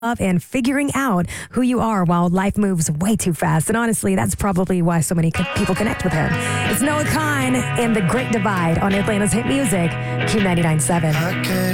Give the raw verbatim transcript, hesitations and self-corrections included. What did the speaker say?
and figuring out who you are while life moves way too fast. And honestly, that's probably why so many co- people connect with him. It's Noah Kahan and The Great Divide on Atlanta's hit music, Q ninety-nine point seven.